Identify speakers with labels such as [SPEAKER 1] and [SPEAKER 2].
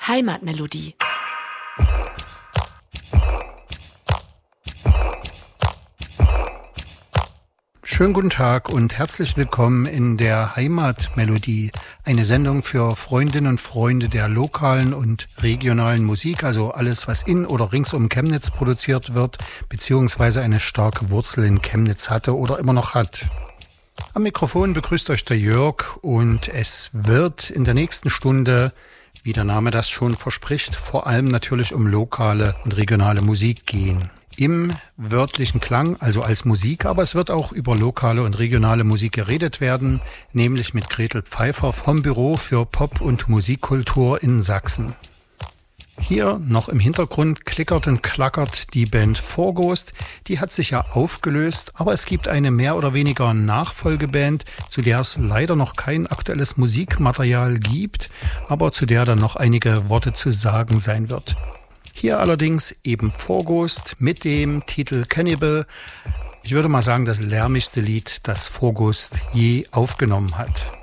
[SPEAKER 1] Heimatmelodie.
[SPEAKER 2] Schönen guten Tag und herzlich willkommen in der Heimatmelodie, eine Sendung für Freundinnen und Freunde der lokalen und regionalen Musik, also alles, was in oder rings um Chemnitz produziert wird, beziehungsweise eine starke Wurzel in Chemnitz hatte oder immer noch hat. Am Mikrofon begrüßt euch der Jörg und es wird in der nächsten Stunde, wie der Name das schon verspricht, vor allem natürlich um lokale und regionale Musik gehen. Im wörtlichen Klang, also als Musik, aber es wird auch über lokale und regionale Musik geredet werden, nämlich mit Gretel Pfeiffer vom Büro für Pop- und Musikkultur in Sachsen. Hier noch im Hintergrund klickert und klackert die Band Vorghost. Die hat sich ja aufgelöst, aber es gibt eine mehr oder weniger Nachfolgeband, zu der es leider noch kein aktuelles Musikmaterial gibt, aber zu der dann noch einige Worte zu sagen sein wird. Hier allerdings eben Vorghost mit dem Titel Cannibal. Ich würde mal sagen, das lärmigste Lied, das Vorghost je aufgenommen hat.